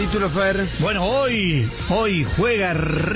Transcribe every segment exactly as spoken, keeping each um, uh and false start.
título, Fer? Bueno, hoy, hoy juega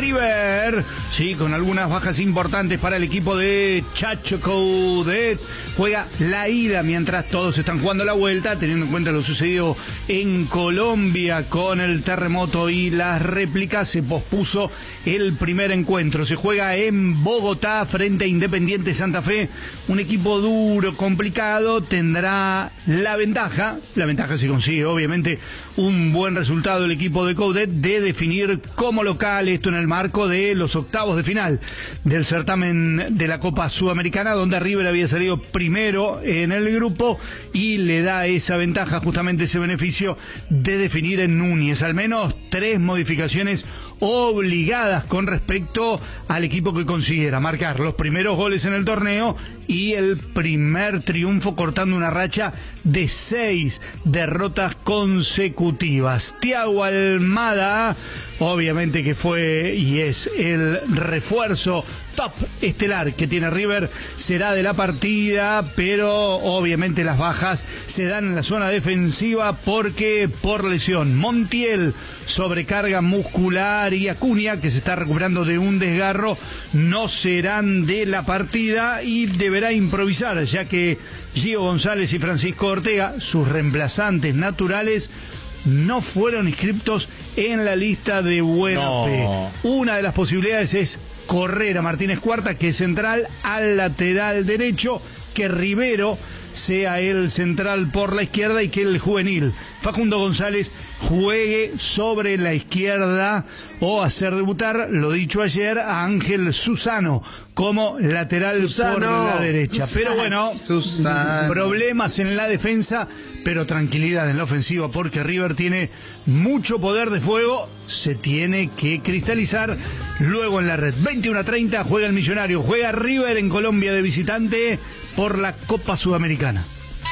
River, sí, con algunas bajas importantes para el equipo de Chacho Coudet. Juega la ida mientras todos están jugando la vuelta, teniendo en cuenta lo sucedido en Colombia con el terremoto y las réplicas. Se pospuso el primer encuentro. Se juega en Bogotá frente a Independiente Santa Fe. Un equipo duro, complicado, tendrá la ventaja, la ventaja se consigue obviamente un buen resultado el equipo de Coudet de definir como local, esto en el marco de los octavos de final del certamen de la Copa Sudamericana, donde River había salido primero en el grupo y le da esa ventaja, justamente ese beneficio de definir en Núñez. Al menos tres modificaciones obligadas con respecto al equipo que consiguiera marcar los primeros goles en el torneo y el primer triunfo cortando una racha de seis derrotas consecutivas. Thiago Almada, obviamente que fue y es el refuerzo top estelar que tiene River, será de la partida, pero obviamente las bajas se dan en la zona defensiva porque por lesión Montiel, sobrecarga muscular, y Acuña, que se está recuperando de un desgarro, no serán de la partida y deberá improvisar, ya que Gio González y Francisco Ortega, sus reemplazantes naturales, no fueron inscriptos en la lista de buena no. fe. Una de las posibilidades es correr a Martínez Cuarta, que es central, al lateral derecho, que Rivero sea el central por la izquierda y que el juvenil Facundo González juegue sobre la izquierda, o hacer debutar, lo dicho ayer, a Ángel Susano como lateral Susano. por la derecha. Susano. Pero bueno, Susano. problemas en la defensa, pero tranquilidad en la ofensiva, porque River tiene mucho poder de fuego, se tiene que cristalizar luego en la red. veintiuno a treinta juega el Millonario, juega River en Colombia de visitante por la Copa Sudamericana.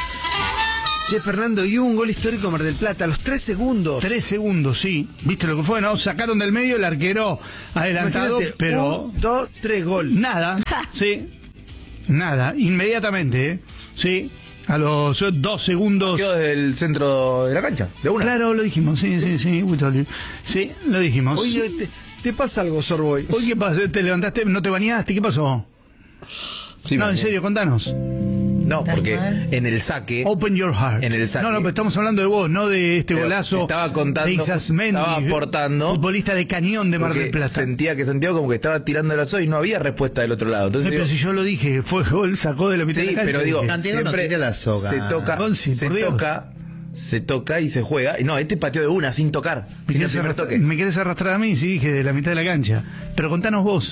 Che, Fernando, y hubo un gol histórico Mar del Plata a los tres segundos. Tres segundos, sí. ¿Viste lo que fue? ¿No? Sacaron del medio, el arquero adelantado, imagínate, pero... Un, dos, tres, gol. Nada, sí. Nada, inmediatamente, ¿eh? Sí. A los dos segundos. Quedó desde el centro de la cancha, de una. Claro, lo dijimos, sí, sí, sí. Sí, lo dijimos. Oye, te, te pasa algo, Sorboy. Oye, ¿qué pasa? ¿Te levantaste, no te bañaste? ¿Qué pasó? Sí, no, en serio, contanos. No, porque en el saque... Open your heart. En el saque. No, no, pero estamos hablando de vos, no de este pero golazo. Estaba contando, de Isasmendi, estaba aportando. Futbolista de Cañón de Mar del Plata. Sentía que Santiago como que estaba tirando la soga y no había respuesta del otro lado. Entonces, sí, digo, pero si yo lo dije, fue gol, sacó de la mitad sí, de la cancha. pero digo, Santiago siempre no tira la soga. se toca, Gonzi, se por Dios. toca, se toca y se juega. Y no, este pateó de una, sin tocar. Me Sin el querés, primer arrastrar, toque. me querés arrastrar a mí, sí, dije, de la mitad de la cancha. Pero contanos vos.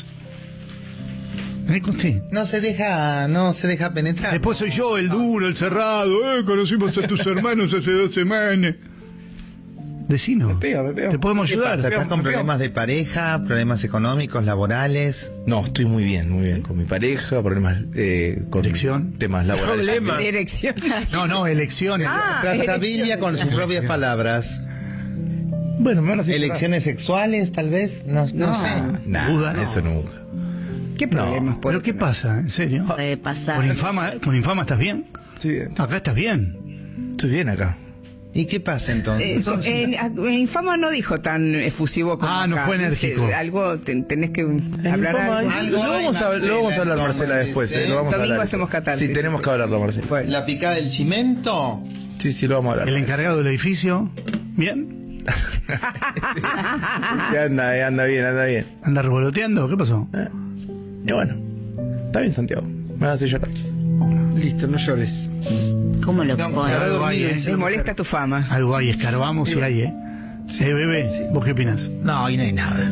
¿Me conté? No se deja, no se deja penetrar. Después soy yo, el duro, el cerrado. Eh, conocimos a tus hermanos hace dos semanas. Vecino, Me pega, me pega. te podemos ¿Qué ayudar. pasa? ¿Estás con problemas de pareja, problemas económicos, laborales? No, estoy muy bien, muy bien. Con mi pareja, problemas eh, con Elección. temas laborales. Problemas. Dirección. No, no, elecciones. Ah, Trastabilla con sus propias palabras. Bueno, me van a hacer Elecciones sexuales, tal vez, no, no, No. sé. Nah, Dudas. eso nunca. ¿Qué problemas? ¿Pero qué pasa? ¿En serio? Puede pasar. ¿Con infama, con infama estás bien? Estoy bien. Acá estás bien. Estoy bien acá. ¿Y qué pasa Eh, entonces? en, en Infama no dijo tan efusivo como Ah, no acá. fue enérgico. Te- algo te- tenés que hablar Infama, algo. Algo lo hay, vamos a, lo Marcela, vamos a hablar, entonces, Marcela, después. ¿sí? eh, lo vamos a Domingo hablar. hacemos catarsis. Sí, tenemos que hablarlo, Marcela. Bueno. ¿La picada del cimento? Sí, sí, lo vamos a hablar. El encargado del edificio, bien. Ya anda, eh, anda bien, anda bien. ¿Anda revoloteando? ¿Qué pasó? Eh, Y bueno, está bien, Santiago. Me vas a hacer llorar. Listo, no llores. ¿Cómo lo No, expone? algo hay, ¿eh? Le molesta tu fama. Algo hay, escarbamos y hay, ¿eh? Sí, bebé, ¿vos qué opinás? No, ahí no hay nada.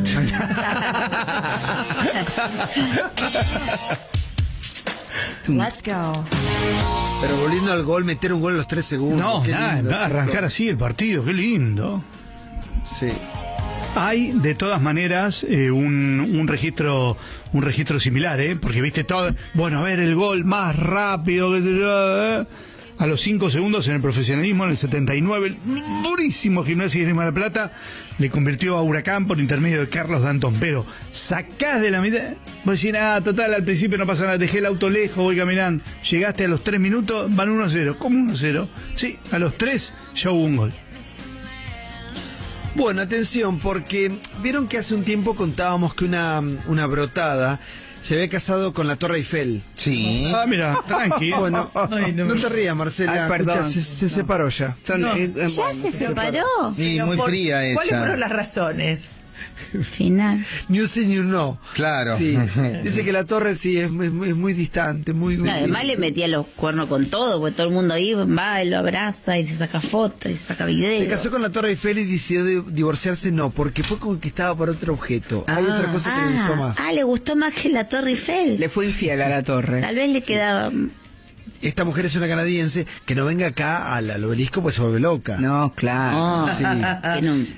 Let's go. Pero volviendo al gol, meter un gol a los tres segundos. No, qué nada, lindo, nada, arrancar chicos. así el partido, qué lindo. Sí. Hay de todas maneras eh, un, un registro un registro similar, ¿eh? Porque viste todo, bueno, a ver el gol más rápido que se- eh. A los cinco segundos en el profesionalismo, en el setenta y nueve, el durísimo Gimnasia de Mar del Plata le convirtió a Huracán por intermedio de Carlos Dantón. Pero sacás de la mitad, vos decís, ah, total, al principio no pasa nada, dejé el auto lejos, voy caminando. Llegaste a los tres minutos, van uno a cero. ¿Cómo uno a cero? Sí, a los tres ya hubo un gol. Bueno, atención, porque vieron que hace un tiempo contábamos que una, una brotada se había casado con la Torre Eiffel. Sí. Ah, mira, tranqui. Bueno, Ay, no no me- te rías, Marcela. Ay, perdón. Escucha, se, se No. separó ya. Son, No. eh, eh, ¿Ya bueno, se separó? Sí, Pero muy por- fría ella. ¿Cuáles fueron las razones? Final. New sí, new no. Claro. Sí. Dice que la Torre sí es, es- es muy distante, muy... No, además le metía los cuernos con todo, porque todo el mundo ahí va y lo abraza y se saca fotos y se saca videos. Se casó con la Torre Eiffel y decidió de- divorciarse, no, porque fue conquistada por otro objeto. Hay Ah. otra cosa que le gustó Ah, más. ah, le gustó más que la Torre Eiffel. Le fue infiel a la torre. Tal vez le quedaba... Esta mujer es una canadiense que no venga acá al, al obelisco pues se vuelve loca. No, claro. Oh, Sí. que no-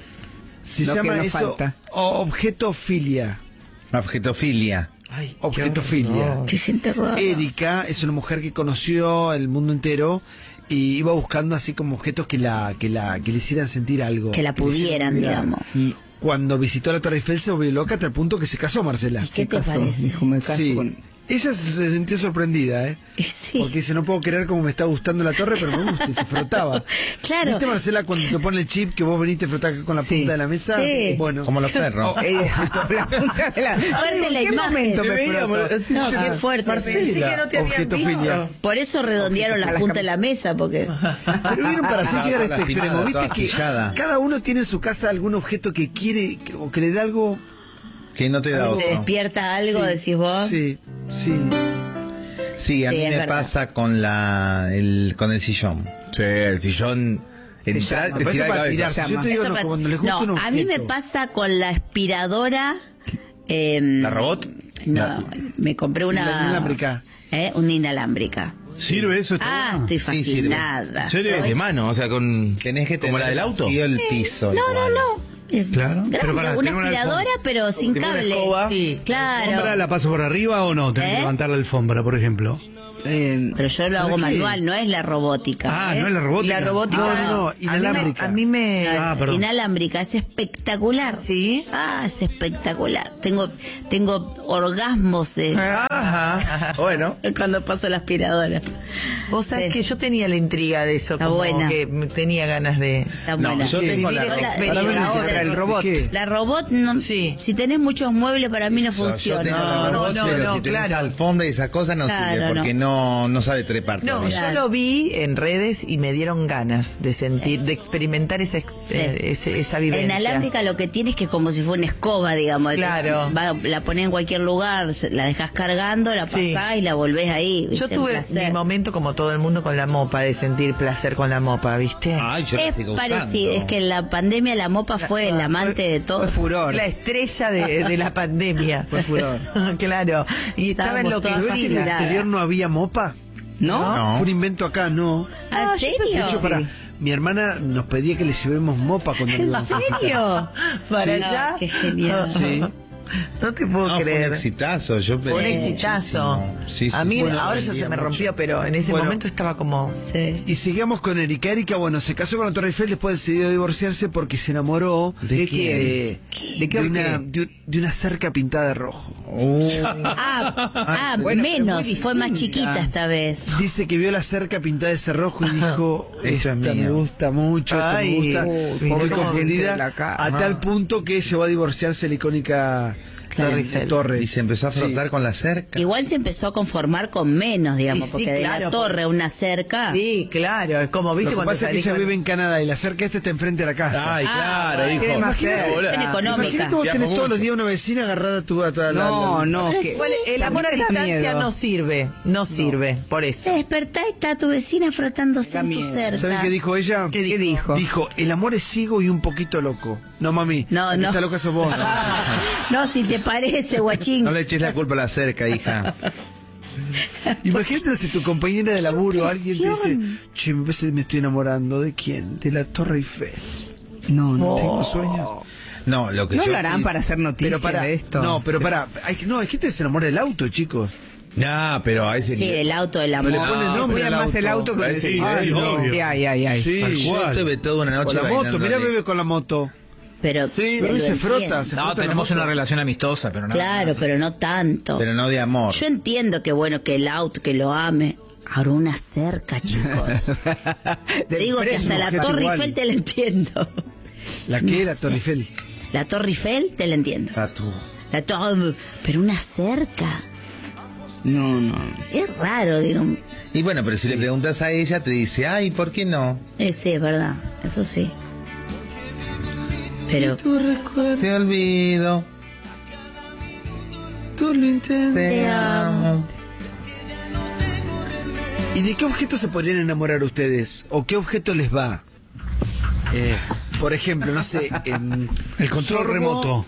Se Lo que llama nos eso falta. o- objetofilia. Objetofilia. Ay, Objetofilia. Qué gente rara. Erika es una mujer que conoció el mundo entero y iba buscando así como objetos que la que la que le hicieran sentir algo. Que la le hicieran pudieran, vibrar. digamos. Y cuando visitó la Torre Eiffel se volvió loca hasta el punto que se casó, Marcela. ¿Y qué te Casó, parece? dijo, me caso Sí. con... Ella se se sintió sorprendida, ¿eh? Sí. Porque dice, no puedo creer cómo me está gustando la torre, pero me gusta, y se frotaba. Claro. ¿Viste, Marcela, cuando te pone el chip que vos veniste a frotar con la Sí. punta de la mesa? Sí. Bueno, Como los perros. Eh, la punta de la... Fuerte la ¿En qué imagen. momento me Veíamos, frotó? así, No, ya. qué fuerte. Pensé que no te habían objetofilia. visto. Por eso redondearon la punta de la mesa, porque... Pero vieron, para hacer llegar a este Lastimada, extremo, toda viste que quillada. cada uno tiene en su casa algún objeto que quiere que- o que le da algo. Que no te da ¿Te otro. despierta algo, Sí, decís vos? Sí, sí. Sí, a Sí, mí es me verdad. pasa con la el con el sillón. Sí, el sillón. llama. Entra, Me te tira parece de para cabeza. tirarse. Yo te digo, Eso no, pa- cuando les gusta no, un a mí me objeto. pasa con la aspiradora. eh, ¿La robot? No, me compré una. La inalámbrica. ¿Eh? Una inalámbrica. ¿Sirve eso? Está Ah, bueno. estoy Sí, sirve. fascinada. ¿En serio? De mano, o sea, con. Tenés que tener ¿Como la del auto? vacío el piso. No, no, igual. no. Eh, Claro, grande, pero para una tener una aspiradora, alfombra. pero sin Tipo una cable. escoba. Sí, ¿La alfombra claro. la paso por arriba o no? Tengo ¿Eh? que levantar la alfombra, por ejemplo. Eh, Pero yo lo hago qué? manual, no es la robótica. Ah, ¿eh? no es la robótica. La robótica. No, no, no, A mí me- inalámbrica. A mí me. Ah, perdón. Inalámbrica, es espectacular. ¿Sí? Ah, es espectacular. Tengo, tengo orgasmos de Ajá. Bueno. cuando paso la aspiradora. Vos sabés Sí. que yo tenía la intriga de eso. Está como buena. que me tenía ganas de. Está No, buena. yo tengo la Vivir esa ro- experiencia. la otra, el robot. ¿Qué? La robot, no, Sí. si tenés muchos muebles, para mí no Yo- Yo funciona. tengo No, la robot, no, pero no, si tenés claro. alfombra y esa cosa no Claro, sirve porque no, no sabe trepar. No, todavía. yo lo vi en redes y me dieron ganas de sentir, de experimentar esa, ex- Sí. eh, ese- esa La vivencia. inalámbrica lo que tiene es que es como si fuera una escoba, digamos. Claro. Va- la ponés en cualquier lugar, se- la dejas cargando, la pasás Sí. y la volvés ahí. Yo ¿viste? Un tuve placer. mi momento como todo el mundo con la mopa, de sentir placer con la mopa, ¿viste? Ay, yo la Es sigo parecido, usando. es que en la pandemia la mopa fue el amante de todo. fue furor. La estrella de, de la pandemia. Fue furor. Claro. Y estaba Estábamos todas enloquecida. ¿En el fascinadas. exterior no había mopa? ¿No? No. Fue un invento acá, no. ¿Ah, ¿En De serio? hecho, para, mi hermana nos pedía que le llevemos mopa cuando nos ¿En íbamos a visitar. serio? Para Sí. allá. Qué genial. Sí. No te puedo No, fue creer. un exitazo. Yo Fue un pedí exitazo. muchísimo. Sí, sí, a mí sí. ahora eso Vendía se me mucho. rompió, pero en ese Bueno. momento estaba como... Sí. Y sigamos con Erika. Erika, bueno, se casó con la Torre Eiffel, después decidió divorciarse porque se enamoró ¿De quién? eh, ¿De qué de, o una, qué? de, un- de una cerca pintada de rojo. Uh, Ah, ah, bueno, pero menos, muy fue más distinta. chiquita esta vez. Dice que vio la cerca pintada de ese rojo y dijo, Esto esta es me mío. gusta mucho, esta Ay, me gusta. uy, Muy mirá cómo confundida, gente de la casa. a tal punto que llegó a divorciarse la icónica Claro. Torre Eiffel. Torre. y se empezó a Sí. frotar con la cerca. Igual se empezó a conformar con menos, digamos, Y sí, porque de claro, la torre a una cerca. Sí, claro, es como, Lo ¿viste? que Cuando pasa es que salís ella con- vive en Canadá y la cerca esta está enfrente de la casa. Ay, Ah, claro, bueno. hijo. ¿Qué más Imagínate, hacer? hola. Bien económica. Imagínate vos Viajo tenés todos mucho. los días una vecina agarrada a tu... A tu a la- No, la- no. Pero que- Igual el amor a mí me da distancia miedo. no sirve, no sirve, por eso. Te despertás y está tu vecina frotándose Da en tu miedo. cerca. ¿Saben qué dijo ella? ¿Qué ¿Qué dijo? Dijo, el amor es ciego y un poquito loco. No, mami. No, la que no. está loca sos vos. No, si te parece, guachín. No le eches la culpa a la cerca, hija. Imagínate si tu compañera de laburo, alguien te dice, presión. che, me parece que me estoy enamorando. ¿De quién? De la Torre Eiffel. No, no. Tengo sueños. No, lo que ¿No yo lo harán sí- para hacer noticias Pero para, de esto? no, pero para, hay que, no, es que te se enamora del auto, chicos. Nah, pero a ese Sí, nivel. del auto del No amor. le pone No, nombre cuidan al más el auto que Ay, el sí, Ay, sí, no. obvio. Sí, ay, ay, ay. Sí, Yo igual. estuve toda una Con noche la moto, bailando. mirá bebé con la moto. Pero, Sí, pero Uy, se lo frota, entiendo. se No, frota la tenemos moto. una relación amistosa, pero no. Claro, pero no tanto. Pero no de amor. Yo entiendo que bueno que el auto, que lo ame. Ahora una cerca, chicos. Te digo que hasta la objeto Torre igual. Eiffel te la entiendo. ¿La qué? No La sé. Torre Eiffel. La Torre Eiffel, te la entiendo. Tatu. La Torre... Pero una cerca. No, no. Es raro, digo. Y bueno, pero si le preguntas a ella, te dice, ay, ¿por qué no? Eh, sí, es verdad. Eso sí. Pero... Tu recuerdo, Te olvido, tú lo intentas. te amo. amo. ¿Y de qué objeto se podrían enamorar ustedes? ¿O qué objeto les va? Eh, por ejemplo, no sé... em, El control sorbo. remoto.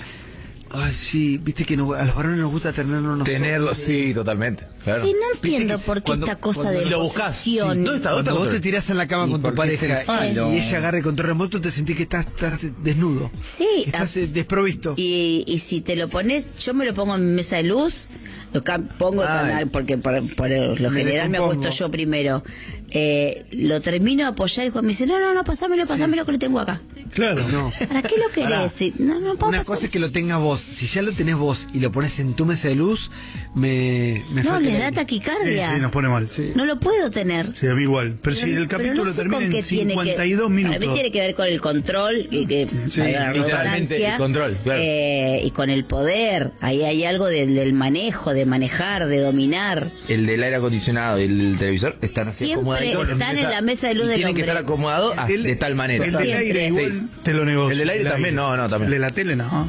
Ay, sí, viste que no- a los varones nos gusta tenerlo nosotros. Tenerlo, sí, totalmente. Claro. Sí, no entiendo que por qué cuando- esta cosa cuando de lo buscás, sí. posesión. ¿Dónde está? Cuando vos te tirás en la cama ¿Y con tu por qué es pareja el palo? y ella agarra el control remoto, te sentís que estás, estás desnudo. Sí, Estás ah, eh, desprovisto. y, y si te lo pones, yo me lo pongo en mi mesa de luz, lo cam- pongo el Ay. canal, porque por, por lo Me general me descompongo. acuesto yo primero. Eh, lo termino de apoyar y Juan me dice, no, no, no, pasámelo, pasámelo que lo tengo acá. Claro, no. ¿Para qué lo querés? Si- No, no puedo Una pasar. cosa es que lo tengas vos. Si ya lo tenés vos y lo pones en tu mesa de luz, me, me No, falta les el da aire. Sí, taquicardia. sí, nos pone mal. Sí. No lo puedo tener. Sí, a mí igual. Pero, si Pero- el pero capítulo no sé termina con qué en tiene que- cincuenta y dos minutos. Para mí tiene que ver con el control, y que, Sí, valga la literalmente redundancia, el control, claro. eh, y con el poder. Ahí hay algo del, del manejo, de manejar, de dominar. El del aire acondicionado y el del televisor están así Siempre acomodaditos. están en la mesa de luz y del tienen que hombre. estar acomodados ah, El- de tal manera. El del Siempre. aire igual Sí. te lo negocio. El del aire también, no, no, también. El de la tele no.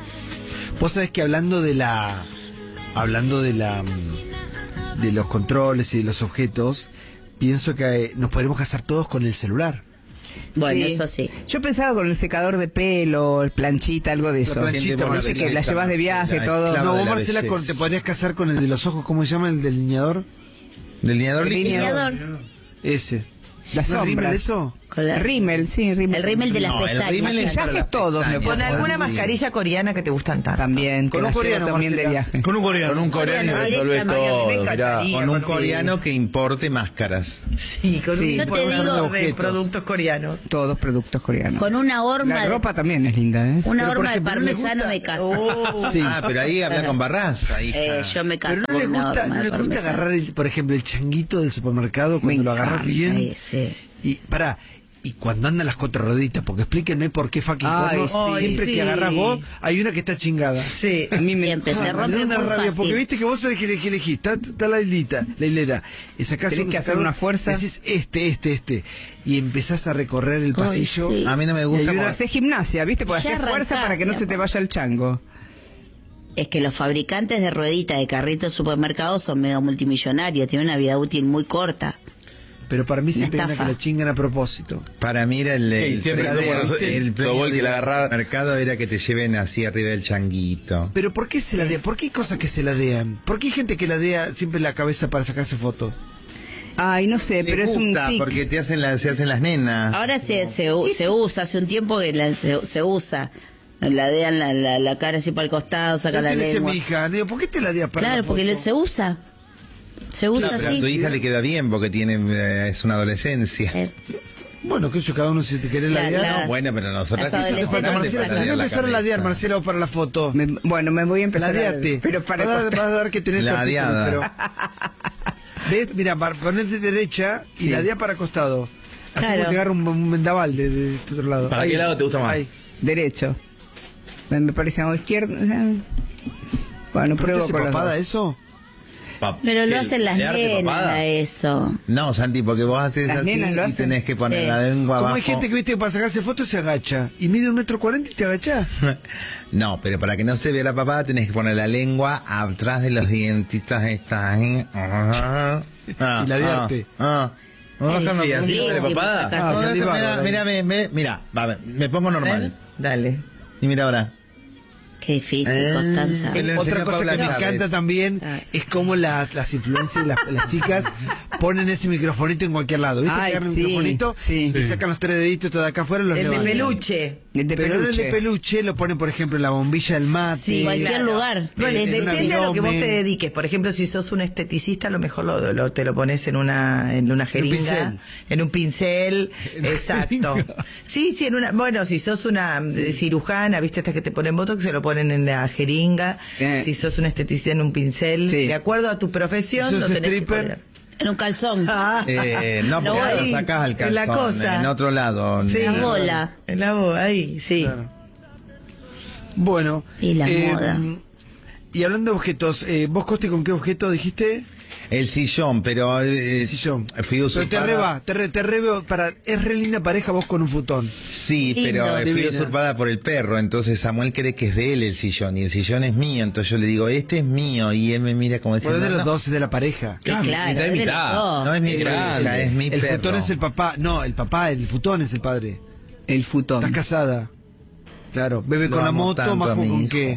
Vos sabés que hablando de la. Hablando de la. mm, de los controles y de los objetos, pienso que eh, nos podremos casar todos con el celular. Bueno, Sí. eso sí. Yo pensaba con el secador de pelo, el planchita, algo de eso. planchita, Gente, bueno, Dice belleza, que la llevas de viaje, la todo. esclava no, de vos la Marcela, belleza. con- te podrías casar con el de los ojos, ¿cómo se llama? El delineador. Delineador líquido. Delineador. Ese. Las ¿No es rímel sombras. eso? Con la- Rímel, sí, rímel. el rímel de las No, el pestañas. rímel es para Maquillajes las todos me pestañas. pongo. Con alguna Sí. mascarilla coreana que te gustan tanto. También, que Con un la llevo coreano, también de Marcela. viaje. Con un coreano. Con un coreano Coreano, resuelve directamente, todo. a mí me Mirá. encantaría. Con un Sí. coreano que importe máscaras. Sí, con Sí. un Yo te importador digo- de objetos. productos coreanos. Todos productos coreanos. Con una horma La de, ropa también es linda, ¿eh? una Pero, por horma de ejemplo, ¿no le parmesano gusta? me caso. Oh. Sí. Ah, pero ahí habla con Barraza, hija. Eh, yo me caso Pero no le con una gusta, horma no de le gusta parmesano. agarrar, el, por ejemplo, el changuito del supermercado cuando Me lo agarras encanta. bien. Ay, sí. Y para y cuando andan las cuatro rueditas, porque explíquenme por qué fucking Ay, cuerno, sí. siempre Sí. que agarras vos, hay una que está chingada. Sí. A mí me Siempre se Ah, me rompe da una muy rabia, fácil. porque viste que vos sabés que elegís, elegís, está, está la hilita, la hilera, y sacás Tenés un que hacer sacador, una fuerza. decís este, este, este, y empezás a recorrer el Ay, pasillo. sí. A mí no me Y gusta hay porque- una- Hacer gimnasia, ¿viste? Porque Ya hacer fuerza arrancaste, para que no se te amor. vaya el chango. Es que los fabricantes de rueditas de carritos de supermercados son mega multimillonarios, tienen una vida útil muy corta. Pero para mí siempre hay una estafa. que la chingan a propósito. Para mí era el, el, Sí, siempre premio- somos nosotros- el el premio Sobol que del la agarraba. mercado era que te lleven así arriba del changuito. Pero ¿por qué se ladean? ¿Por qué hay cosas que se ladean? ¿Por qué hay gente que ladea siempre la cabeza para sacarse fotos? Ay, no sé, pero Me es un gusta, tic. porque te hacen la, se hacen las nenas. Ahora se, se, u- se usa, hace un tiempo que la- se, se usa. Ladean la, la, la cara así para el costado, saca Yo la te le decía a lengua. mi hija, digo, ¿por qué te ladeas para Claro, la porque foto? le- se usa. Se No, usa pero a así. tu hija le queda bien porque tiene eh, es una adolescencia. Eh, Bueno, que eso cada uno si te quiere La- ladear. la- No, bueno, pero nosotras las que somos adolescentes grandes se para sacan. ladear Voy a la empezar a ladear, cabeza. Marcela, para la foto. Me- bueno, me voy a empezar Ladeate. a... Pero para vas, a, costar. vas a ver que tenés La tortícolis, ladeada. pero- ¿Ves? Mira, par- ponete derecha y Sí. ladea para costado. Así Claro. como te agarra un, un vendaval de, de, tu otro lado. ¿Para qué lado te gusta más? Ahí. Derecho. Me, me parece a izquierda. o sea, Bueno, ¿Pero te pruebo hace con los papada dos. eso? Pa- Pero ¿qué? lo hacen las ¿Le darte nenas papada? a eso. No, Santi, porque vos haces Las así nenas lo y hacen. tenés que poner Sí. la lengua Como abajo. hay gente que viste que para sacarse fotos se agacha y mide un metro cuarenta y te agachás. No, pero para que no se vea la papada tenés que poner la lengua atrás de los dientitos estas. ¿eh? Ah, ah, Y ladearte. Ah, ah. Es Déjame- Sí, así difícil con la papada. sacarse Ah, Ah, Santi, mira, bárbaro. mira, mira, mira, mira, va, me- me pongo normal. Dale. Y mira ahora. Qué difícil, Eh. Constanza. Le enseñó Otra cosa Paula que me Chávez. encanta también Ah. es cómo las, las influencers, las, las chicas, ponen ese microfonito en cualquier lado. ¿Viste? Ay, que agarran un sí, microfonito sí. y sacan los tres deditos todo de acá afuera y los El de levantan. peluche. El de Pero no el peluche. de peluche lo ponen, por ejemplo, en la bombilla del mate. Sí, cualquier claro. lugar. Bueno, En- en un depende a lo que vos abdomen. te dediques. Por ejemplo, si sos un esteticista, a lo mejor lo, lo- te lo pones en una en una jeringa, pincel. en un pincel, En una exacto. jeringa. Sí, sí, en una. Bueno, si sos una eh, cirujana, viste estas que te ponen botox, se lo ponen en la jeringa. Eh. Si sos un esteticista, en un pincel. Sí. De acuerdo a tu profesión, Si sos lo tenés que stripper. poner. En un calzón. Ah, Eh, no, No, porque ahí, lo sacas al calzón, en la cosa. en otro lado. sí. La bola. En la bola, ahí, sí. Claro. Bueno. Y las eh, modas. Y hablando de objetos, eh, ¿vos, Costi, con qué objeto dijiste? El sillón, pero eh, El sillón. fui Pero te usurpada. reba, te, re, te rebo para... Es re linda pareja vos con un futón. Sí, Lindo. pero fui Divina. usurpada por el perro, entonces Samuel cree que es de él el sillón y el sillón es mío, entonces yo le digo, este es mío y él me mira como Bueno, diciendo, es de los no, dos, es de la pareja. Sí, Ah, claro. mitad y es de los mitad. dos. no es mi Grande. pareja, es mi El perro. futón es el papá. No, el papá, el futón es el padre. El futón. Estás casada. Claro, bebe Lo con la amo moto, tanto Majo a mi con hijo. qué.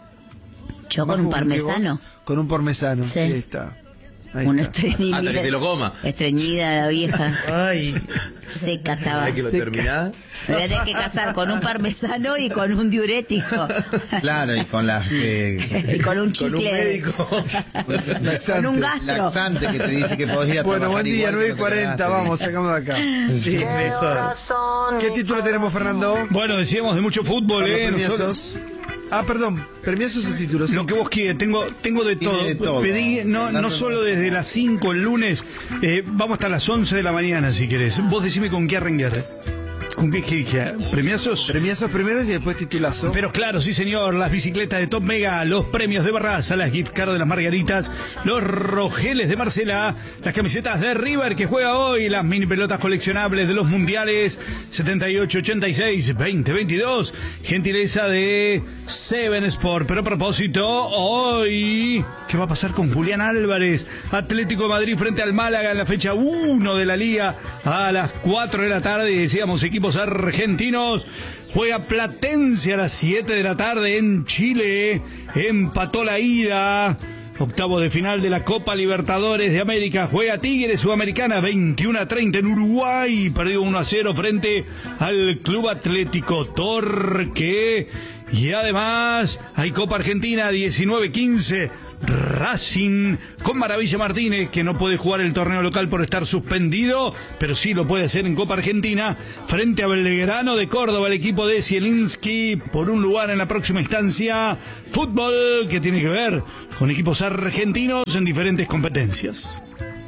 Yo con Majo, un qué parmesano. vos? Con un parmesano, sí, Sí. ahí está. Ahí Una está. estreñida. Hasta que te lo coma. Estreñida la vieja. Ay, Seca estaba. ¿Sabes que lo Seca. terminás? Me voy a tener que casar con un parmesano y con un diurético. Claro, y con las eh, Y con un Con un chicle. médico. Laxante. Con un gastro. laxante que te dice que podés ir a Bueno, trabajar buen día, igual que nueve y no te cuarenta, cagaste. vamos, sacamos de acá. sí, mejor. ¿Qué título tenemos, Fernando? Bueno, decíamos de mucho fútbol, Para los ¿eh? Nosotros- premiazos. Ah, perdón, premiazos o títulos. Lo que vos quieras, tengo, tengo de Tiene todo. de todo. Pedí, no, no solo desde las cinco el lunes, eh, vamos hasta las once de la mañana si querés. Vos decime con qué arrancar. ¿eh? ¿Con qué, qué, qué? ¿Premiazos? Premiazos primero y después titulazo. Pero claro, sí señor, las bicicletas de Top Mega, los premios de Barraza, las gift cards de las Margaritas, los rogeles de Marcela, las camisetas de River que juega hoy, las mini pelotas coleccionables de los mundiales setenta y ocho, ochenta y seis, veinte veintidós, gentileza de Seven Sport. Pero a propósito, hoy, ¿qué va a pasar con Julián Álvarez? Atlético de Madrid frente al Málaga en la fecha uno de la Liga a las cuatro de la tarde, decíamos equipos argentinos. Juega Platense a las siete de la tarde en Chile. Empató la ida. Octavo de final de la Copa Libertadores de América. Juega Tigres Sudamericana veintiuno a treinta en Uruguay. Perdió uno a cero frente al Club Atlético Torque. Y además hay Copa Argentina diecinueve quince. Racing con Maravilla Martínez, que no puede jugar el torneo local por estar suspendido, pero sí lo puede hacer en Copa Argentina frente a Belgrano de Córdoba, el equipo de Zielinski, por un lugar en la próxima instancia. Fútbol que tiene que ver con equipos argentinos en diferentes competencias.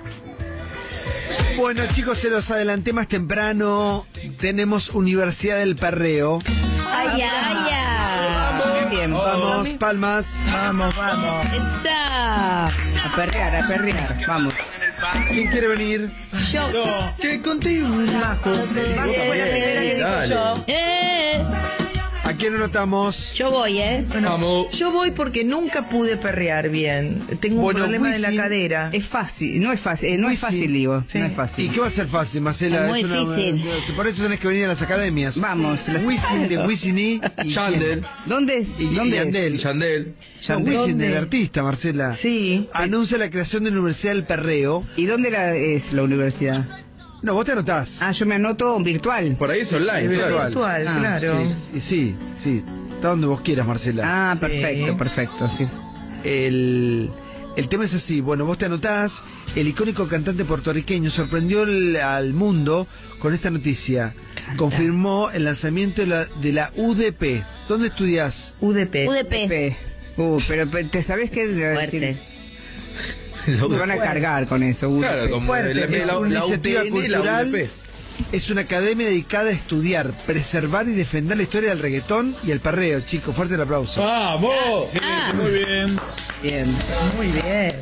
Bueno, chicos, se los adelanté más temprano. Tenemos Universidad del Perreo. ¡Ay, ay, ay! Bien, Vamos, palmas. Vamos, vamos. ¡Esa! a perrear, a perrear. Vamos. ¿Quién quiere venir? Yo. Que contigo. Majo. Majo fue la primera que dijo Dale. yo. Eh, ¿A quién anotamos? yo voy, ¿eh? Bueno, Vamos. yo voy porque nunca pude perrear bien. Tengo un Bueno, problema de la Wisin cadera. Es fácil, no es fácil, eh, no Muy es fácil, sí. digo, Sí. no es ¿Y fácil. qué va a ser fácil, Marcela? Es muy una- difícil. que por eso tenés que venir a las academias. Vamos, las- Wisin de Wisin y... y Yandel. ¿Dónde es? Y- y ¿Dónde Yandel. es? Yandel. No, Yandel. Wisin, ¿Dónde? el artista, Marcela. Sí. Anuncia la creación de la Universidad del Perreo. ¿Y dónde la- es la universidad? No, vos te anotás. Ah, yo me anoto virtual. Por ahí es online, Es claro. virtual. Virtual, Ah, claro. Sí, y sí, sí. Está donde vos quieras, Marcela. Ah, Sí. perfecto, perfecto, sí. El, el tema es así. Bueno, vos te anotás. El icónico cantante puertorriqueño sorprendió el- al mundo con esta noticia. Confirmó el lanzamiento de la, de la U D P. ¿Dónde estudiás? U D P. U D P. P. Uh, pero pe- ¿te sabés qué? Fuerte. Te van a cargar con eso. U D P. Claro, como Fuerte, la, es la, una la iniciativa U T N y la cultural. U D P. Es una academia dedicada a estudiar, preservar y defender la historia del reggaetón y el perreo, chicos. Fuerte el aplauso. ¡Vamos! Ah. Muy bien. Bien. Muy bien.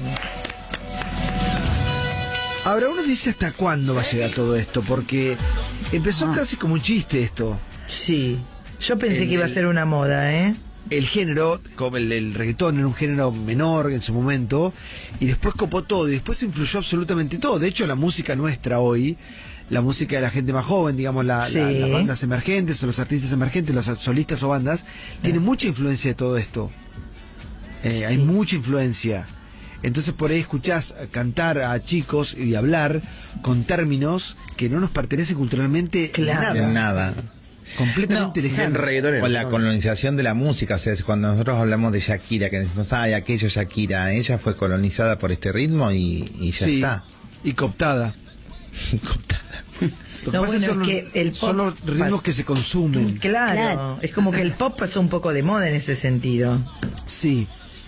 Ahora uno dice hasta cuándo va a llegar todo esto, porque empezó casi como un chiste esto. Sí. Yo pensé El- que iba a ser una moda, ¿eh? El género, como el, el reggaetón era un género menor en su momento, y después copó todo, y después influyó absolutamente todo. De hecho, la música nuestra hoy, la música de la gente más joven, digamos, la, Sí. la- las bandas emergentes o los artistas emergentes, los solistas o bandas, tiene mucha influencia de todo esto. Eh, Sí. Hay mucha influencia. Entonces por ahí escuchás cantar a chicos y hablar con términos que no nos pertenecen culturalmente Claro. de De nada. nada. Completamente Bien lejano. reggaetonero. O la colonización de la música, o sea, es cuando nosotros hablamos de Shakira, que decimos, ay, aquello Shakira, ella fue colonizada por este ritmo y, y ya Sí, está. y cooptada. Lo que No, pasa es bueno, son, es que el son pop- los ritmos que se consumen. Claro. Claro. Es como que el pop pasó un poco de moda en ese sentido. Sí.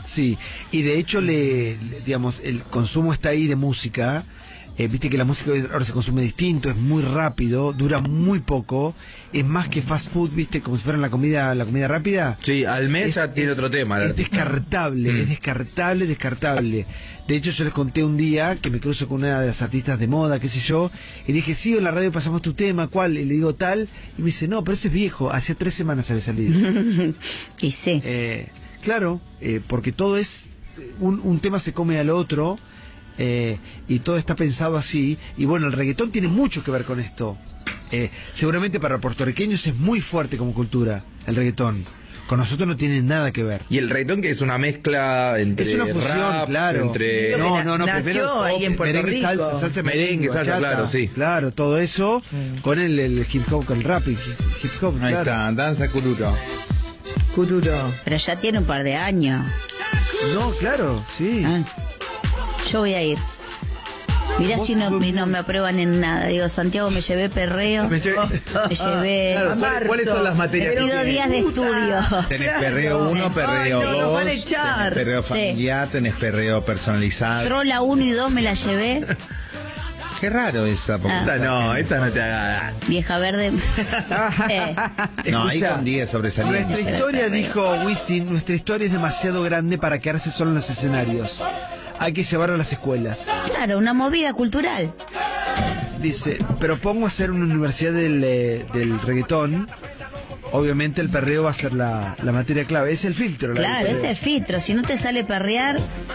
Sí, y de hecho, le, le- digamos, el consumo está ahí de música. Eh, Viste que la música ahora se consume distinto, es muy rápido, dura muy poco, es más que fast food, viste, como si fuera la comida, la comida rápida. Sí, al mes Es- ya tiene es- otro tema. el Es artista. descartable, Mm. es descartable, descartable. De hecho, yo les conté un día que me cruzo con una de las artistas de moda, qué sé yo, y le dije, sí, en la radio pasamos tu tema, ¿cuál? Y le digo tal, y me dice, no, pero ese es viejo, hace tres semanas había salido. Y sí. Eh, claro, eh, porque todo es, un, un tema se come al otro, eh, y todo está pensado así, y bueno, el reggaetón tiene mucho que ver con esto. Eh, seguramente para puertorriqueños es muy fuerte como cultura, el reggaetón. Con nosotros no tiene nada que ver. Y el reggaetón, que es una mezcla entre Es una fusión, rap, claro. entre... Lo que No, no, no, nació primero ahí en Puerto merengue, Rico. salsa, salsa, Merengue, salsa, bachata, claro, sí. Claro, todo eso con el, el hip hop, con el rap, y hip, hip hop, Ahí claro. está, danza cururo. Cururo. Pero ya tiene un par de años. No, claro, sí. Ah, yo voy a ir. Mirá Vos- si no, vos- no me aprueban en nada. Digo, Santiago, me llevé perreo, Me llevé- me llevé... Claro, ¿cuál- ¿Cuáles son las materias Me que pido tiene? días de estudio. Tenés Claro. perreo uno, perreo Ay, no, nos dos, van a echar. tenés perreo Sí. familiar, tenés perreo personalizado. Trola uno y dos me la llevé. Qué raro esa. porque Ah. Esta esta no, gente- esta no te haga... Vieja verde. Eh, No, ahí Escuchá, con diez sobresalientes. Nuestra historia, dijo Wisin, nuestra historia es demasiado grande para quedarse solo en los escenarios. Hay que llevarlo a las escuelas. claro, una movida cultural. Dice, pero pongo a hacer una universidad del, eh, del reggaetón. Obviamente el perreo va a ser la, la materia clave. Es el filtro. la Claro, del ese perreo. es el filtro. Si no te sale perrear,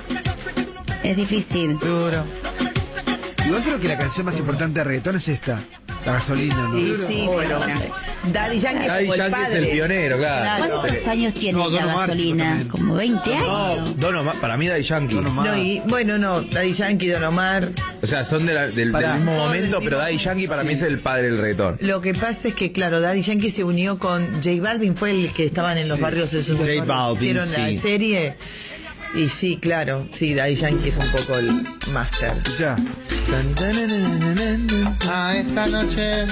es difícil. Duro. Igual creo que la canción más importante de reggaetón es esta. La gasolina, ¿no? Y sí, pero Daddy Yankee Daddy como el Yankee es el padre. pionero, claro. ¿Cuántos años tiene No, Don la Omar, gasolina? también. Como veinte años. No, Don Omar, para mí Daddy Yankee. Don Omar. No, y, bueno, no, Daddy Yankee, Don Omar. O sea, son de la- del, del Pará. mismo No, momento, del pero mismo- Daddy Yankee para sí. mí es el padre del reggaetón. Lo que pasa es que, claro, Daddy Yankee se unió con J Balvin, fue el que estaban en los Sí. barrios esos. J Balvin, Hicieron sí. la serie. Y sí, claro, sí, Daddy Yankee es un poco el máster. Ya. Ah, esta noche.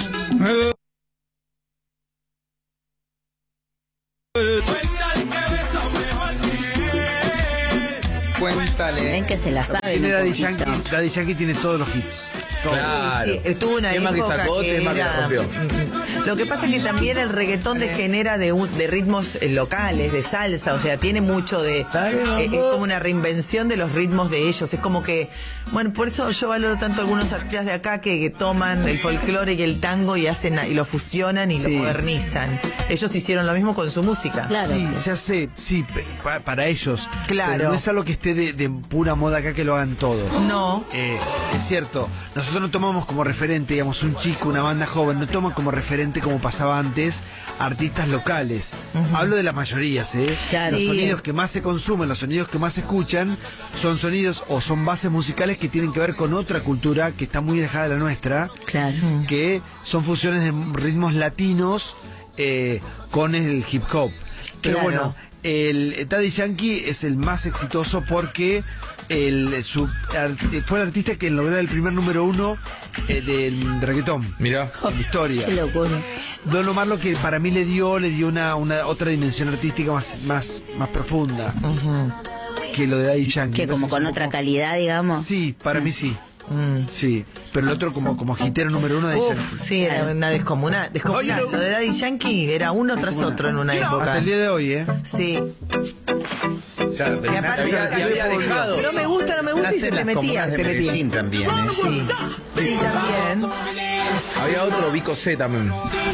Cuéntale. Ven que se la saben. Tiene un Daddy poquito. Yankee, Daddy Yankee tiene todos los hits. Todos. Claro. Sí, estuvo una Tema que época sacó, que tema que era- rompió. Mm, Lo que pasa es que también el reggaetón degenera de, un- de ritmos eh, locales, de salsa, o sea, tiene mucho de... eh, es como una reinvención de los ritmos de ellos, es como que... Bueno, por eso yo valoro tanto a algunos artistas de acá que, que toman el folclore y el tango y hacen y lo fusionan y Sí. lo modernizan. Ellos hicieron lo mismo con su música. Claro. Sí, ya sé, sí, pe- pa- para ellos. Claro. Pero no es algo que esté de, de pura moda acá que lo hagan todos. No. Eh, es cierto, nosotros no tomamos como referente, digamos, un chico, una banda joven, no toma como referente, como pasaba antes, artistas locales. Hablo de las mayorías, ¿eh? Claro. Los Sí. sonidos que más se consumen, los sonidos que más se escuchan, son sonidos o son bases musicales que tienen que ver con otra cultura que está muy alejada de la nuestra, Claro. que son fusiones de ritmos latinos eh, con el hip hop. Pero Claro. bueno, el Daddy Yankee es el más exitoso porque el, su, art- fue el artista que logró el primer número uno eh, del reggaetón Mirá. en la historia. Qué locura. Don Omar lo que para mí le dio, le dio una, una otra dimensión artística más, más, más profunda que lo de Daddy Yankee. Que como Entonces, con un otra poco- calidad, digamos. Sí, para mí sí. Mm. Sí, pero el otro como, como hitero número uno de Daddy Uf, Yankee. sí, era una descomunal. descomunal. Lo de Daddy Yankee era uno tras otro en una época. Hasta el día de hoy, ¿eh? Sí. Ya, pero Y aparte, ya- ya había dejado. no me gusta, no me gusta y se Hacen te las metía, comunas de te metía. Medellín también, ¿eh? Sí, sí, también. Había otro, Vico C también.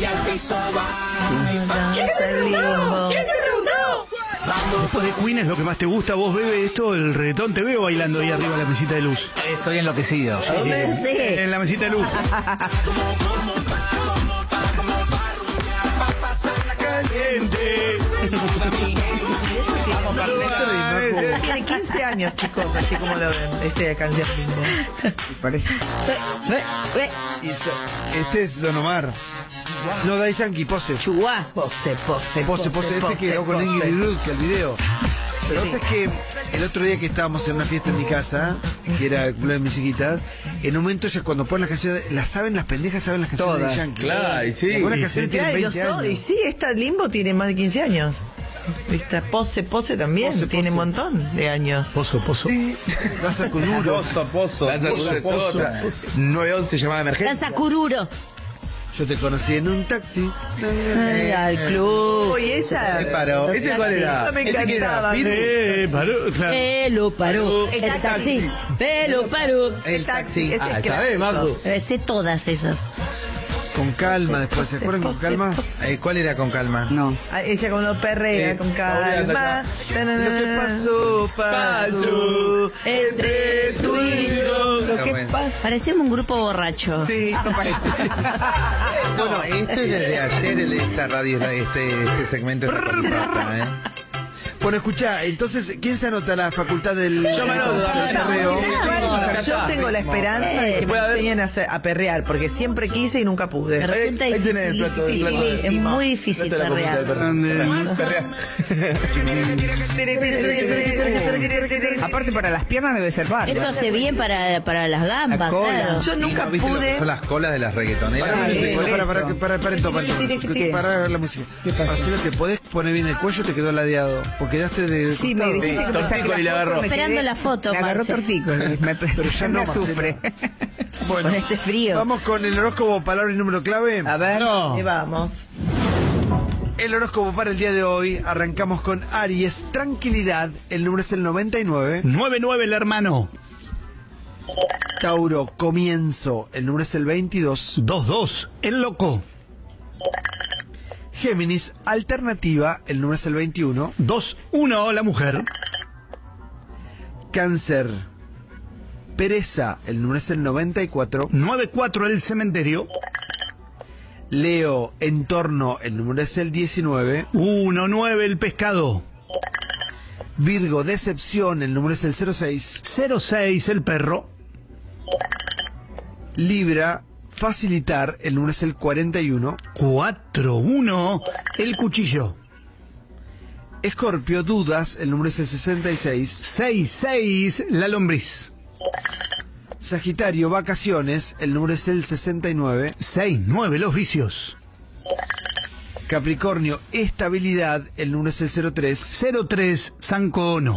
Después de Queen es lo que más te gusta, vos bebe esto, el reggaetón, te veo bailando ahí arriba de la mesita de luz. Estoy enloquecido. En la mesita de luz. Caliente. Tiene quince años, chicos, así como lo ven, este canción. Parece. Este es Don Omar. No, Daddy Yankee, pose. Chuguá. Pose, pose, Pose, pose, este quedó con Ingrid Ruth, que el video. Pero vos sabés que el otro día que estábamos en una fiesta en mi casa, que era el cumpleaños de mis hijitas, en un momento ya cuando ponen las canciones, las saben las pendejas, saben las canciones Todas. de Yankee. Claro, y sí. Algunas y canciones sí. tienen Claro, y, veinte lo so- y años. sí, esta Limbo tiene más de quince años. Esta Pose, Pose también Pose, tiene un Pose. montón de años. Pozo, pozo. Danza Kuduro. Pozo, pozo. Danza Kuduro es otra. nueve once llamada emergencia. Danza Kururo. Yo te conocí en un taxi. Ay, al club. Uy, esa. Se paró. ¿Ese cuál era? Esa me ¿Ese quién era? encantaba. Pitbull. Eh, paró, claro. Pelo paró. El El taxi. taxi. Pelo paró. El taxi. Ese Ah, es ¿sabés, clásico. Macu? Eh, Sé todas esas. Con calma, después. ¿Se acuerdan con Pose, calma? Pose. Eh, ¿Cuál era con calma? No. Ah, ella con los perrea, Eh, con obviamente calma. Lo que pasó, pasó. Entre tú y yo. Lo que pasa. Parecemos un grupo borracho. Sí. No, esto es desde ayer, el- esta radio, este, este segmento es la colpata, ¿eh? Bueno, escuchá, entonces, ¿quién se anota a la facultad del Yo me anoto, del dame. perreo? Yo tengo la esperanza de que me Puede haber- enseñen a, hacer- a perrear, porque siempre quise y nunca Me pude. resulta Ahí tenés el difícil. plato del plato de- Es muy difícil Plato de la comida del perrear. perrea. Aparte para las piernas debe ser bárbaro. Esto hace bien para, para las gambas, La cola. claro. Yo ¿Y nunca no viste lo que pude. son las colas de las reggaetoneras? Sí, por Para, para, eso. para, para, para, esto, para, ¿Qué? para la música. Así lo que podés poner bien el cuello, te quedó ladeado. Porque quedaste de. Sí, me costado. dijiste que te saque Tortícolis la le foto, agarró. me quedé- Esperando la foto, Me agarró Marce. tortícolis, me, Pero ya no, me Marcela. sufre. Bueno, Con este frío. vamos con el horóscopo, palabra y número clave. A ver. Ahí vamos. El horóscopo para el día de hoy, arrancamos con Aries, tranquilidad, el número es el noventa y nueve. nueve nueve el hermano. Tauro, comienzo, el número es el veintidós. dos dos el loco. Géminis, alternativa, el número es el veintiuno. dos uno la mujer. Cáncer, pereza, el número es el noventa y cuatro. nueve cuatro el cementerio. Leo, entorno, el número es el diecinueve. uno nueve el pescado. Virgo, decepción, el número es el cero seis. cero seis el perro. Libra, facilitar, el número es el cuarenta y uno. cuatro uno el cuchillo. Escorpio, dudas, el número es el sesenta y seis. seis seis la lombriz. Sagitario, vacaciones, el número es el sesenta y nueve. seis nueve los vicios. Capricornio, estabilidad, el número es el cero tres. cero tres Sancono.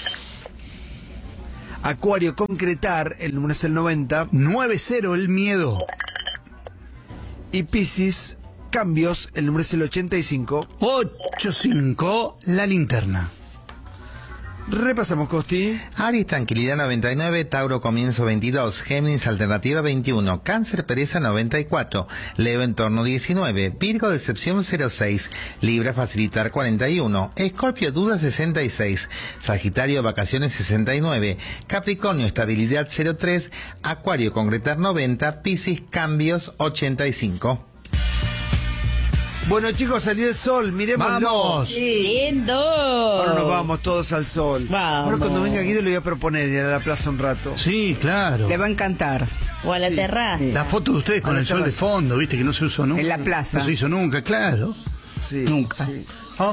Acuario, concretar, el número es el noventa. nueve cero el miedo. Y Piscis, cambios, el número es el ochenta y cinco. ocho cinco la linterna. Repasamos, Costi. Aries, tranquilidad noventa y nueve, Tauro, comienzo veintidós, Géminis, alternativa veintiuno, Cáncer, pereza noventa y cuatro, Leo, entorno diecinueve, Virgo, decepción cero seis, Libra, facilitar cuarenta y uno, Escorpio, duda sesenta y seis, Sagitario, vacaciones sesenta y nueve, Capricornio, estabilidad cero tres, Acuario, concretar noventa, Piscis, cambios ochenta y cinco. Bueno, chicos, salió el sol, miremoslo. ¡Vamos! ¡Lindo! Ahora nos vamos todos al sol. Vamos. Ahora cuando venga Guido le voy a proponer ir a la plaza un rato. Sí, claro. Le va a encantar. O a la terraza. La foto de ustedes con A la el sol de terraza. fondo, viste, que no se usó nunca. En la plaza. No se hizo nunca, claro. Sí, Nunca. sí.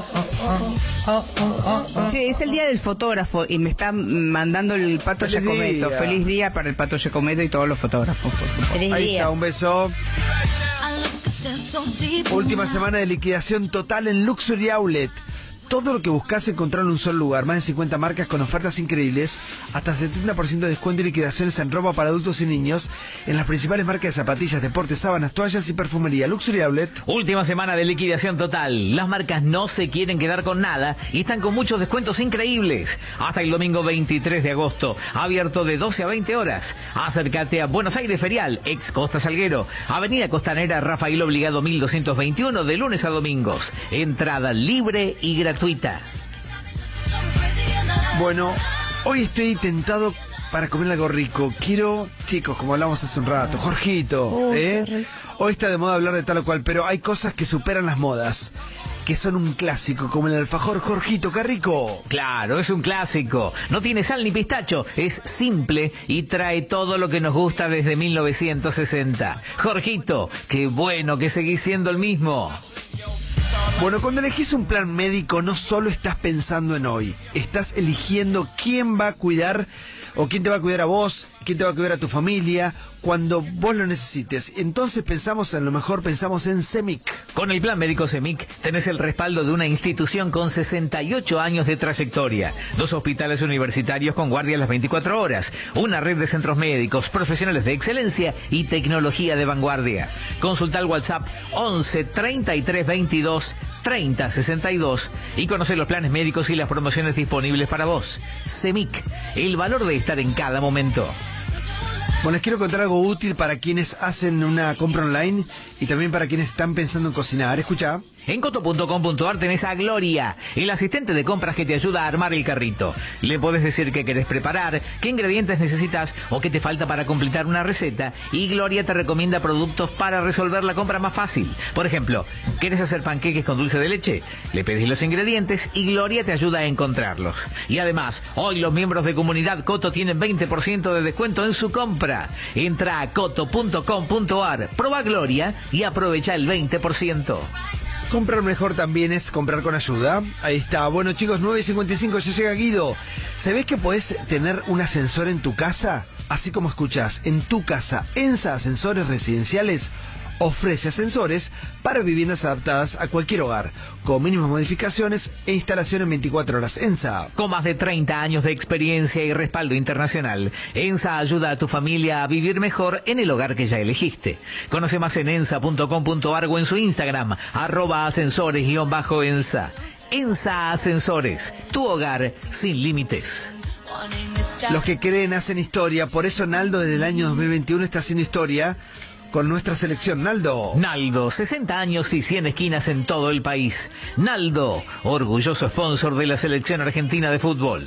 Sí, es el día del fotógrafo y me está mandando el Pato Feliz Giacometto. día. Feliz día para el Pato Giacometto y todos los fotógrafos, por supuesto. Feliz Ahí día. está, un beso. Última semana de liquidación total en Luxury Outlet. Todo lo que buscas encontrar en un solo lugar. Más de cincuenta marcas con ofertas increíbles. Hasta setenta por ciento de descuento y liquidaciones en ropa para adultos y niños. En las principales marcas de zapatillas, deportes, sábanas, toallas y perfumería. Luxury Outlet. Última semana de liquidación total. Las marcas no se quieren quedar con nada y están con muchos descuentos increíbles. Hasta el domingo veintitrés de agosto. Abierto de doce a veinte horas. Acércate a Buenos Aires Ferial, ex Costa Salguero. Avenida Costanera Rafael Obligado mil doscientos veintiuno de lunes a domingos. Entrada libre y gratuita. Bueno, hoy estoy tentado para comer algo rico. Quiero, chicos, como hablamos hace un rato, Jorgito, ¿eh? Hoy está de moda hablar de tal o cual, pero hay cosas que superan las modas, que son un clásico, como el alfajor Jorgito, qué rico. Claro, es un clásico. No tiene sal ni pistacho, es simple y trae todo lo que nos gusta desde mil novecientos sesenta. Jorgito, qué bueno que seguís siendo el mismo. Bueno, cuando elegís un plan médico no solo estás pensando en hoy, estás eligiendo quién va a cuidar o quién te va a cuidar a vos, quién te va a cuidar a tu familia, cuando vos lo necesites. Entonces pensamos en lo mejor, pensamos en CEMIC. Con el plan médico CEMIC tenés el respaldo de una institución con sesenta y ocho años de trayectoria, dos hospitales universitarios con guardia las veinticuatro horas, una red de centros médicos, profesionales de excelencia y tecnología de vanguardia. Consulta el WhatsApp once treinta y tres veintidós treinta sesenta y dos y conoce los planes médicos y las promociones disponibles para vos. CEMIC, el valor de estar en cada momento. Bueno, les quiero contar algo útil para quienes hacen una compra online y también para quienes están pensando en cocinar. Escucha. En coto punto com punto ar tenés a Gloria, el asistente de compras que te ayuda a armar el carrito. Le podés decir qué querés preparar, qué ingredientes necesitas o qué te falta para completar una receta, y Gloria te recomienda productos para resolver la compra más fácil. Por ejemplo, ¿querés hacer panqueques con dulce de leche? Le pedís los ingredientes y Gloria te ayuda a encontrarlos. Y además, hoy los miembros de Comunidad Coto tienen veinte por ciento de descuento en su compra. Entra a coto punto com punto ar, proba Gloria y aprovecha el veinte por ciento. Comprar mejor también es comprar con ayuda. Ahí está. Bueno, chicos, nueve y cincuenta y cinco, ya llega Guido. ¿Sabés que podés tener un ascensor en tu casa? Así como escuchás, en tu casa, ENSA Ascensores Residenciales ofrece ascensores para viviendas adaptadas a cualquier hogar, con mínimas modificaciones e instalación en veinticuatro horas. ENSA. Con más de treinta años de experiencia y respaldo internacional, ENSA ayuda a tu familia a vivir mejor en el hogar que ya elegiste. Conoce más en ensa punto com punto ar o en su Instagram, arroba ascensores-ensa. ENSA Ascensores, tu hogar sin límites. Los que creen hacen historia, por eso Naldo desde el año dos mil veintiuno está haciendo historia con nuestra selección. Naldo. Naldo, sesenta años y cien esquinas en todo el país. Naldo, orgulloso sponsor de la selección argentina de fútbol.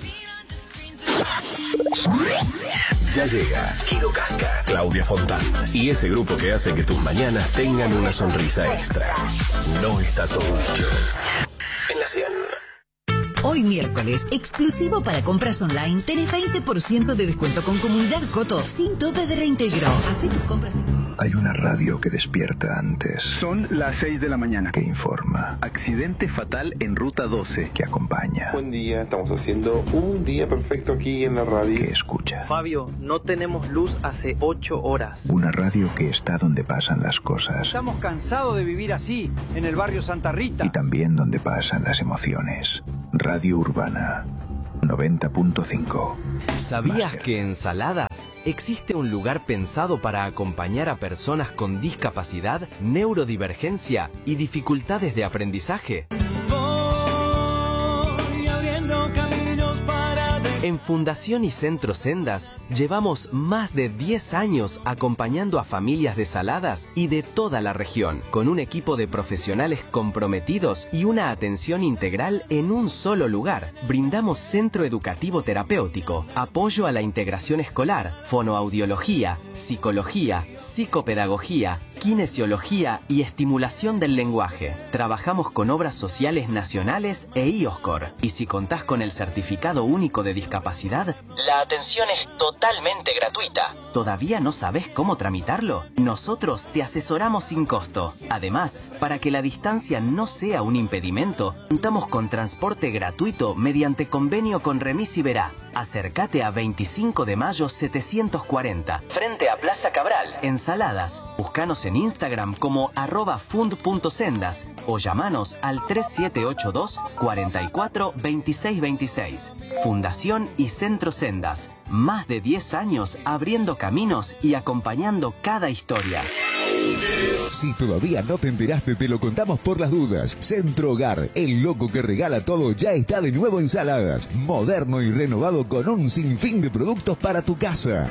Ya llega Guido Casca, Claudia Fontán y ese grupo que hace que tus mañanas tengan una sonrisa extra. No está todo dicho. En la cien. Hoy miércoles, exclusivo para compras online, tenés veinte por ciento de descuento con Comunidad Coto, sin tope de reintegro. Así tus compras. Hay una radio que despierta antes. Son las seis de la mañana. Que informa. Accidente fatal en Ruta doce. Que acompaña. Buen día, estamos haciendo un día perfecto aquí en la radio. Que escucha. Fabio, no tenemos luz hace ocho horas. Una radio que está donde pasan las cosas. Estamos cansados de vivir así, en el barrio Santa Rita. Y también donde pasan las emociones. Radio Urbana noventa punto cinco. ¿Sabías Master. que en Salada existe un lugar pensado para acompañar a personas con discapacidad, neurodivergencia y dificultades de aprendizaje? Voy abriendo caminos para de... En Fundación y Centro Sendas llevamos más de diez años acompañando a familias de Saladas y de toda la región, con un equipo de profesionales comprometidos y una atención integral en un solo lugar. Brindamos centro educativo terapéutico, apoyo a la integración escolar, fonoaudiología, psicología, psicopedagogía, kinesiología y estimulación del lenguaje. Trabajamos con obras sociales nacionales e IOSCOR. Y si contás con el certificado único de discapacidad, la atención es totalmente gratuita. ¿Todavía no sabés cómo tramitarlo? Nosotros te asesoramos sin costo. Además, para que la distancia no sea un impedimento, contamos con transporte gratuito mediante convenio con Remis y Verá. Acércate a veinticinco de mayo setecientos cuarenta, frente a Plaza Cabral, en Saladas. Búscanos en Instagram como arroba fund punto sendas o llamanos al tres siete ocho dos, cuatro cuatro, dos seis dos seis. Fundación y Centro Sendas. Más de diez años abriendo caminos y acompañando cada historia. Si todavía no te enteraste, te lo contamos por las dudas. Centro Hogar, el loco que regala todo, ya está de nuevo en Saladas. Moderno y renovado con un sinfín de productos para tu casa.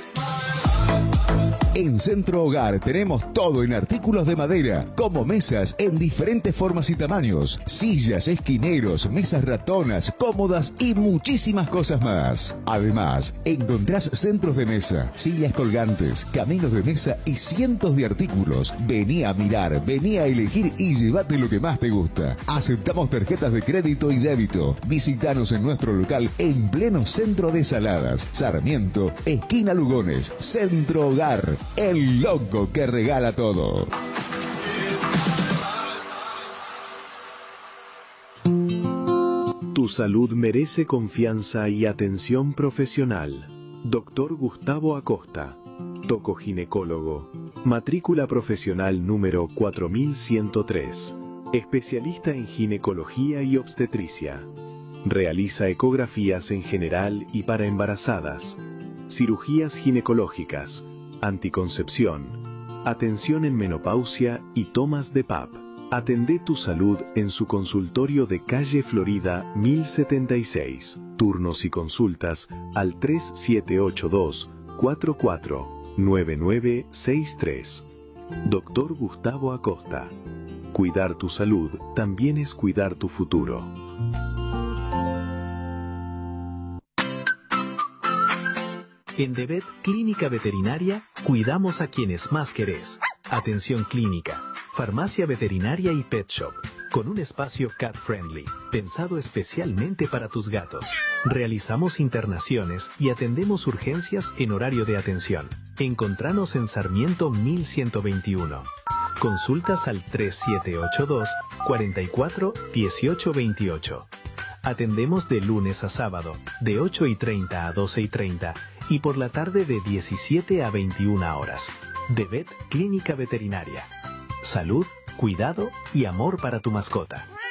En Centro Hogar tenemos todo en artículos de madera, como mesas en diferentes formas y tamaños, sillas, esquineros, mesas ratonas, cómodas y muchísimas cosas más. Además, encontrás centros de mesa, sillas colgantes, caminos de mesa y cientos de artículos. Vení a mirar, vení a elegir y llévate lo que más te gusta. Aceptamos tarjetas de crédito y débito. Visítanos en nuestro local en pleno centro de Saladas, Sarmiento, esquina Lugones. Centro Hogar, el loco que regala todo. Tu salud merece confianza y atención profesional. Doctor Gustavo Acosta, tocoginecólogo, matrícula profesional número cuatro mil ciento tres, especialista en ginecología y obstetricia. Realiza ecografías en general y para embarazadas, cirugías ginecológicas, anticoncepción, atención en menopausia y tomas de P A P. Atendé tu salud en su consultorio de calle Florida mil setenta y seis. Turnos y consultas al tres siete ocho dos, cuatro cuatro, nueve nueve seis tres. Doctor Gustavo Acosta. Cuidar tu salud también es cuidar tu futuro. En DeVet Clínica Veterinaria, cuidamos a quienes más querés. Atención clínica, farmacia veterinaria y pet shop, con un espacio cat friendly, pensado especialmente para tus gatos. Realizamos internaciones y atendemos urgencias en horario de atención. Encontranos en Sarmiento mil ciento veintiuno. Consultas al tres siete ocho dos, cuatro cuatro, uno ocho dos ocho. Atendemos de lunes a sábado, de ocho y treinta a doce y treinta y por la tarde de diecisiete a veintiuna horas. DeVet Clínica Veterinaria. Salud, cuidado y amor para tu mascota.